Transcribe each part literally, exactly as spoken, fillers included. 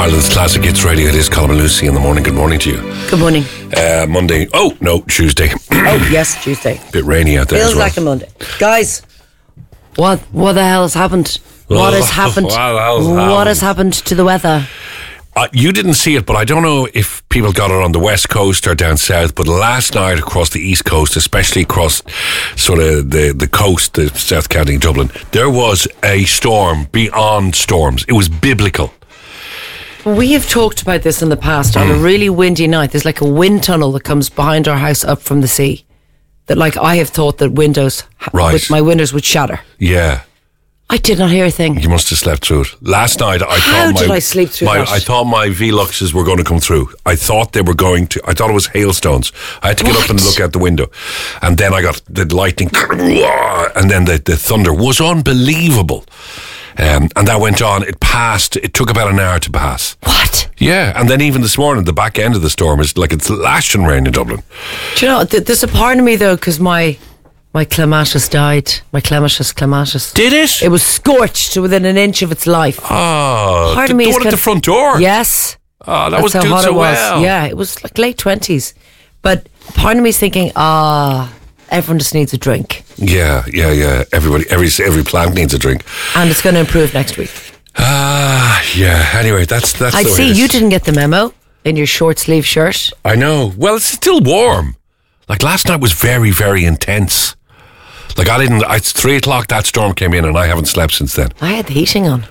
Ireland's Classic Hits Radio. It is Colin and Lucy in the morning. Good morning to you. Good morning. Uh, Monday. Oh, no, Tuesday. Oh, yes, Tuesday. Bit rainy out there Feels as well. like a Monday. Guys, what what the hell has happened? What has happened? What has What happened? has happened to the weather? Uh, you didn't see it, but I don't know if people got it on the west coast or down south, but last night across the east coast, especially across sort of the, the coast, the South County, Dublin, there was a storm beyond storms. It was biblical. We have talked about this in the past. On Mm. a really windy night, there's like a wind tunnel that comes behind our house up from the sea. That, like, I have thought that windows, Right. with my windows would shatter. Yeah. I did not hear a thing. You must have slept through it. Last night, I How thought my, did I sleep through my, that? I thought my Veluxes were going to come through. I thought they were going to. I thought it was hailstones. I had to get What? up and look out the window, and then I got the lightning, and then the, the thunder was unbelievable. Um, and that went on. It passed. It took about an hour to pass. What? Yeah, and then even this morning, the back end of the storm is like it's lashing rain in Dublin. Do you know, th- there's a part of me, though, because my, my clematis died. My clematis, clematis. Did it? It was scorched to within an inch of its life. Oh, Part the, of me the is one at kind the of- front door. Yes. Oh, that That's was how doing hot so it was. well. Yeah, it was like late twenties. But part of me is thinking, ah, everyone just needs a drink. Yeah, yeah, yeah. Everybody, every every plant needs a drink. And it's going to improve next week. Ah, yeah. Anyway, that's that's. I the way see it is. you didn't get the memo in your short sleeve shirt. I know. Well, it's still warm. Like last night was very, very intense. Like I didn't. It's three o'clock. That storm came in, and I haven't slept since then. I had the heating on.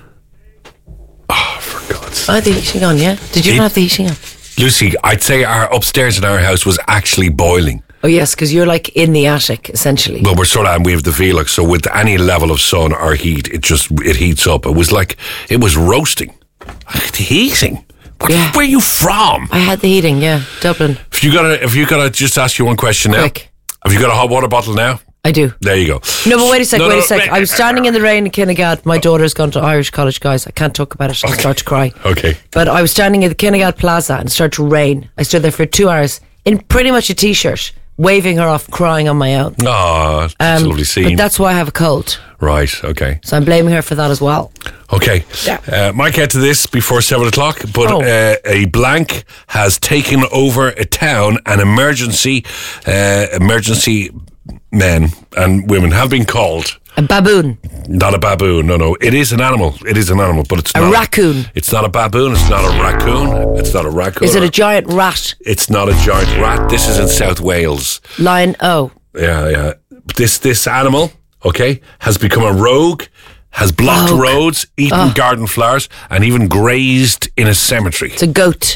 Oh, for God's sake, I had the heating on, yeah. Did you It- not have the heating on? Lucy! I'd say our upstairs in our house was actually boiling. Oh, yes, because you're like in the attic, essentially. Well, we're sort of, and we have the Velux, so with any level of sun or heat, it just it heats up. It was like it was roasting. The heating. Where, Yeah. where are you from? I had the heating, yeah. Dublin. If you got to, if you got to just ask you one question now. Quick. Have you got a hot water bottle now? I do. There you go. No, but wait a sec, No, wait no, a sec. wait. I was standing in the rain in Kinnegad. My daughter's gone to Irish college, guys. I can't talk about it. I'll start to cry. Okay. But I was standing at the Kinnegad Plaza and it started to rain. I stood there for two hours in pretty much a t-shirt, waving her off, crying on my own. Oh, that's a lovely scene. But that's why I have a cold. Right, okay. So I'm blaming her for that as well. Okay. Yeah. Uh, might get to this before seven o'clock, but Oh. uh, a blank has taken over a town. An emergency, uh, emergency men and women have been called. A baboon. Not a baboon, no, no. It is an animal. It is an animal, but it's A not raccoon. It's not a baboon. It's not a raccoon. It's not a raccoon. Is it a giant rat? It's not a giant rat. This is in South Wales. Lion. Oh. Yeah, yeah. This this animal, okay, has become a rogue, has blocked Rogue. roads, eaten garden flowers, and even grazed in a cemetery. It's a goat.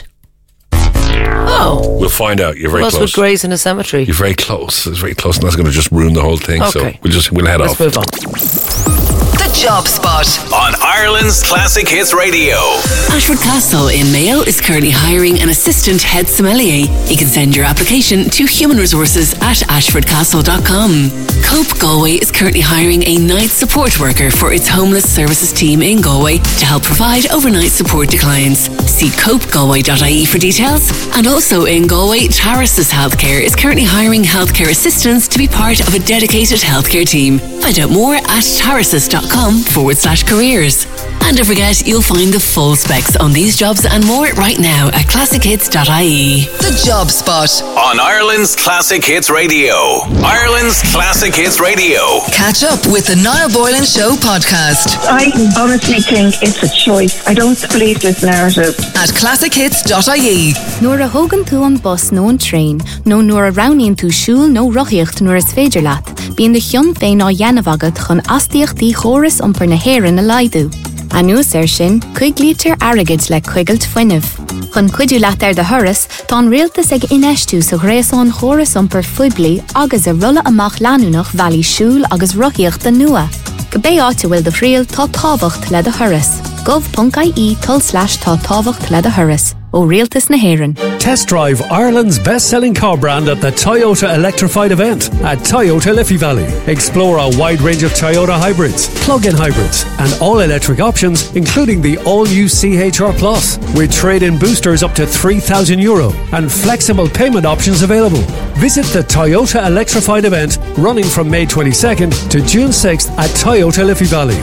Oh. We'll find out. You're very Who else would close. graze in a cemetery? You're very close. It's very close, and that's going to just ruin the whole thing. So Okay. we'll just we'll head Let's off. move on. The Job Spot on Ireland's Classic Hits Radio. Ashford Castle in Mayo is currently hiring an assistant head sommelier. You can send your application to human resources at ashford castle dot com. Cope Galway is currently hiring a night support worker for its homeless services team in Galway to help provide overnight support to clients. See cope galway dot I E for details. And also in Galway, Tarsus Healthcare is currently hiring healthcare assistants to be part of a dedicated healthcare team. Find out more at tarsus dot com forward slash careers. And don't forget, you'll find the full specs on these jobs and more right now at classic hits dot I E. The Job Spot. On Ireland's Classic Hits Radio. Ireland's Classic Hits Radio. Catch up with the Niall Boylan Show podcast I honestly think it's a choice. I don't believe this narrative. at classic hits dot I E. Nuair a thugann tú an bus nó an train, nó nuair a roghnaíonn tú siúl nó rothíocht nuair is féidir leat, bíonn de chion féin á dhéanamh agad chun astaíochtaí chóras iompar na hÉireann a laidú. Anuas ar sin, chuig lítir airgid le chuigailt foiinemh. Chun cuidiú leat ar de thuras, tá an rialtas ag ineistú sa ghréasán chóras iompar fuiblií agus a rulla amach leanúnach bhealaí siúl agus rothíocht nua. Go bé áite bhfuil de phríal tá tábhacht le de thuras. gov.ie tull slash tá tábhacht le de thuras. Ó rialtas na hÉireann. Test drive Ireland's best-selling car brand at the Toyota Electrified event at Toyota Liffey Valley. Explore a wide range of Toyota hybrids, plug-in hybrids, and all-electric options, including the all-new C H R Plus, with trade-in boosters up to three thousand euro and flexible payment options available. Visit the Toyota Electrified event running from May twenty-second to June sixth at Toyota Liffey Valley.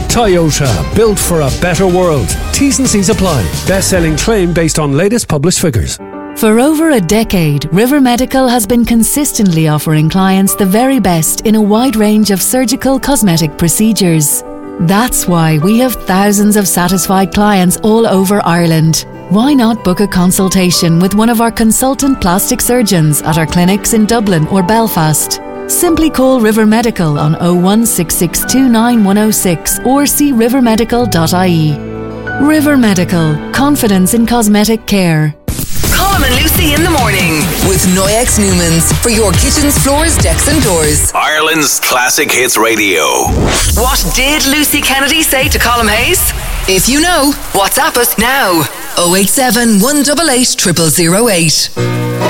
Toyota, built for a better world. T's and C's apply. Best-selling claim based on latest published figures. For over a decade, River Medical has been consistently offering clients the very best in a wide range of surgical cosmetic procedures. That's why we have thousands of satisfied clients all over Ireland. Why not book a consultation with one of our consultant plastic surgeons at our clinics in Dublin or Belfast? Simply call River Medical on oh one six six two nine one oh six or see river medical dot I E. River Medical, confidence in cosmetic care. Colm and Lucy in the morning with Noyex Newmans for your kitchens, floors, decks and doors. Ireland's Classic Hits Radio. What did Lucy Kennedy say to Colm Hayes? If you know, WhatsApp us now. oh eight seven, one eight eight, zero zero zero eight.